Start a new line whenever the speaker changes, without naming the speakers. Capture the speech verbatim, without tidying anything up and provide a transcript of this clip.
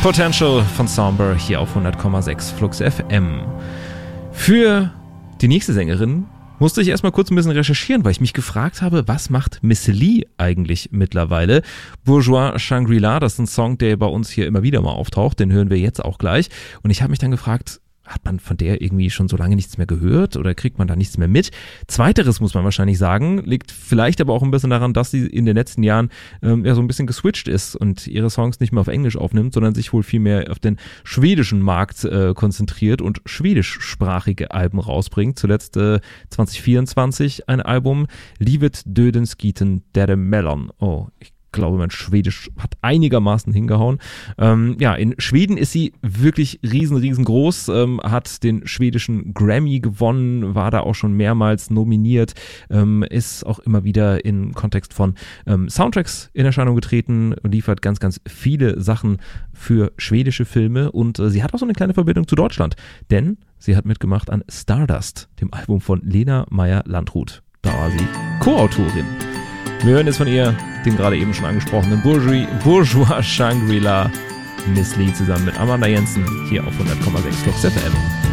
Potential von Somber hier auf hundert Komma sechs Flux F M. Für die nächste Sängerin musste ich erstmal kurz ein bisschen recherchieren, weil ich mich gefragt habe, was macht Miss Li eigentlich mittlerweile? Bourgeois Shangri-La, das ist ein Song, der bei uns hier immer wieder mal auftaucht, den hören wir jetzt auch gleich. Und ich habe mich dann gefragt, hat man von der irgendwie schon so lange nichts mehr gehört oder kriegt man da nichts mehr mit? Zweiteres muss man wahrscheinlich sagen, liegt vielleicht aber auch ein bisschen daran, dass sie in den letzten Jahren ähm, ja so ein bisschen geswitcht ist und ihre Songs nicht mehr auf Englisch aufnimmt, sondern sich wohl viel mehr auf den schwedischen Markt äh, konzentriert und schwedischsprachige Alben rausbringt. Zuletzt äh, zwanzig vierundzwanzig ein Album, Livet Döden Skiten der Melon. Oh, ich Ich glaube, mein Schwedisch hat einigermaßen hingehauen. Ähm, ja, in Schweden ist sie wirklich riesen, riesengroß, ähm, hat den schwedischen Grammy gewonnen, war da auch schon mehrmals nominiert, ähm, ist auch immer wieder im Kontext von ähm, Soundtracks in Erscheinung getreten, liefert ganz, ganz viele Sachen für schwedische Filme und äh, sie hat auch so eine kleine Verbindung zu Deutschland, denn sie hat mitgemacht an Stardust, dem Album von Lena Meyer-Landrut. Da war sie Co-Autorin. Wir hören jetzt von ihr den gerade eben schon angesprochenen Bourgeois, Bourgeois Shangri-La, Miss Li zusammen mit Amanda Jensen hier auf hundert Komma sechs Flux F M.